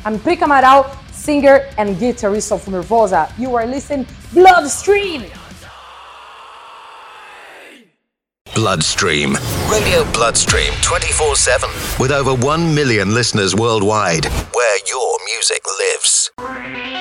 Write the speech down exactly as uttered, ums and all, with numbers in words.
I'm Prica Amaral, singer and guitarist of Nervosa. You are listening Bloodstream! Bloodstream. Radio Bloodstream twenty-four seven. With over one million listeners worldwide. Where your music lives.